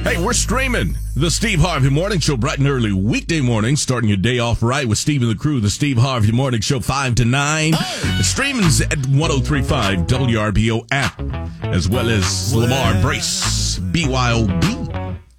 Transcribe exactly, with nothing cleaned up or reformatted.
Hey, we're streaming the Steve Harvey Morning Show bright and early weekday morning, starting your day off right with Steve and the crew. The Steve Harvey Morning Show five to nine. Oh. Streaming's at ten thirty-five W R B O app, as well as Lamar Brace, B Y O B.